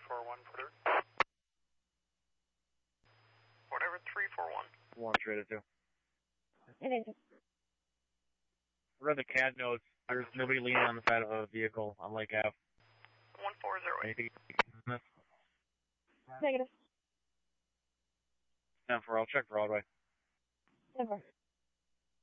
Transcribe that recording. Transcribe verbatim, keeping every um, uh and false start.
four one, Porter. Whatever, three four one. One traded two. It is. Read the C A D notes. There's nobody leaning on the side of a vehicle on Lake Ave. one four zero eight. Anything? Negative. ten four, I'll check Broadway. Never.